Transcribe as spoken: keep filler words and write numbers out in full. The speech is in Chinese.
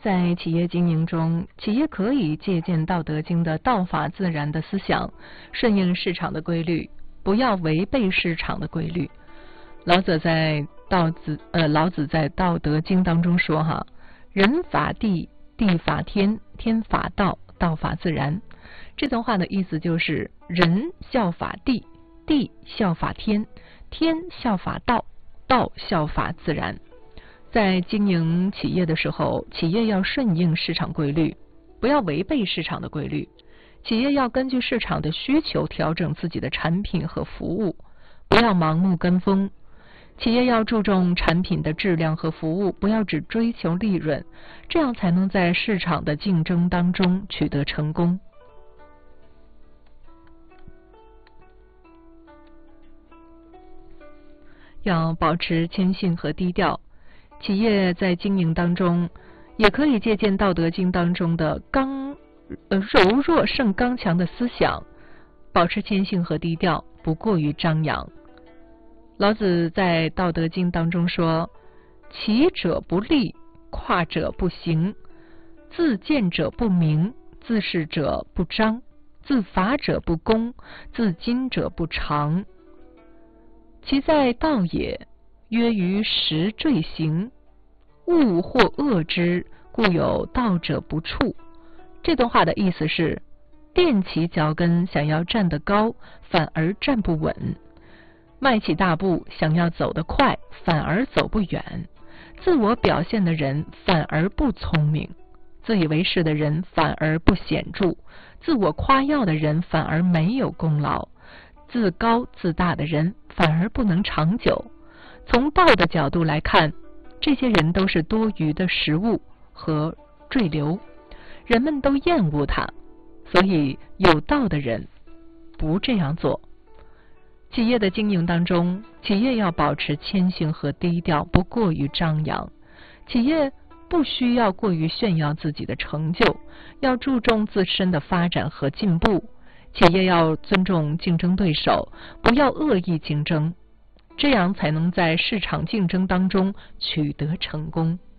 在企业经营中，企业可以借鉴《道德经》的道法自然的思想，顺应市场的规律，不要违背市场的规律。老子在道子呃，老子在《道德经》当中说哈，人法地，地法天，天法道，道法自然。这段话的意思就是，人效法地，地效法天，天效法道，道效法自然。在经营企业的时候，企业要顺应市场规律，不要违背市场的规律。企业要根据市场的需求调整自己的产品和服务，不要盲目跟风。企业要注重产品的质量和服务，不要只追求利润，这样才能在市场的竞争当中取得成功。要保持谦逊和低调。企业在经营当中，也可以借鉴《道德经》当中的刚呃柔弱胜刚强的思想，保持谦逊和低调，不过于张扬。老子在《道德经》当中说：“起者不立，跨者不行，自见者不明，自是者不彰，自伐者不公，自矜者不长。其在道也，曰于时坠行，物或恶之，故有道者不处。”这段话的意思是，踮起脚跟想要站得高，反而站不稳；迈起大步想要走得快，反而走不远；自我表现的人反而不聪明；自以为是的人反而不显著；自我夸耀的人反而没有功劳；自高自大的人反而不能长久。从道的角度来看，这些人都是多余的食物和赘流，人们都厌恶他，所以有道的人不这样做。企业的经营当中，企业要保持谦逊和低调，不过于张扬。企业不需要过于炫耀自己的成就，要注重自身的发展和进步。企业要尊重竞争对手，不要恶意竞争，这样才能在市场竞争当中取得成功。